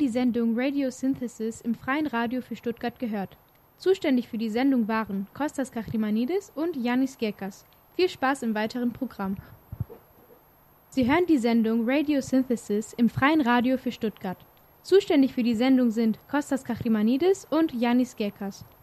die Sendung Radio Synthesis im Freien Radio für Stuttgart gehört. Zuständig für die Sendung waren Kostas Kachrimanidis und Yannis Gekas. Viel Spaß im weiteren Programm. Sie hören die Sendung Radio Synthesis im Freien Radio für Stuttgart. Zuständig für die Sendung sind Kostas Kachrimanidis und Yannis Gekas.